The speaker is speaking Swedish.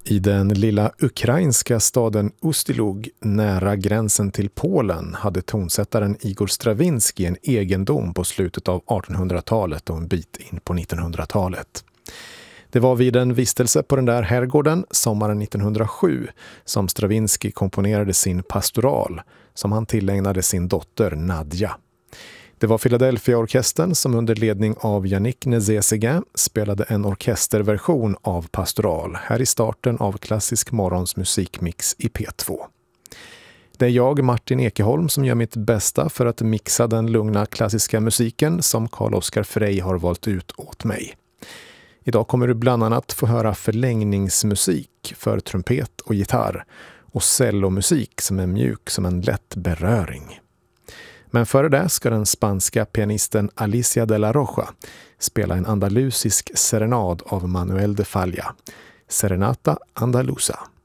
I den lilla ukrainska staden Ustylug nära gränsen till Polen hade tonsättaren Igor Stravinsky en egendom på slutet av 1800-talet och en bit in på 1900-talet. Det var vid en vistelse på den där herrgården sommaren 1907 som Stravinsky komponerade sin pastoral som han tillägnade sin dotter Nadja. Det var Philadelphia-orkestern som under ledning av Yannick Nézet-Séguin spelade en orkesterversion av pastoral här i starten av Klassisk morgons musikmix i P2. Det är jag, Martin Ekeholm, som gör mitt bästa för att mixa den lugna klassiska musiken som Carl-Oskar Frey har valt ut åt mig. Idag kommer du bland annat få höra förlängningsmusik för trumpet och gitarr och cellomusik som är mjuk som en lätt beröring. Men före det ska den spanska pianisten Alicia de la Rocha spela en andalusisk serenad av Manuel de Falla, Serenata Andalusa.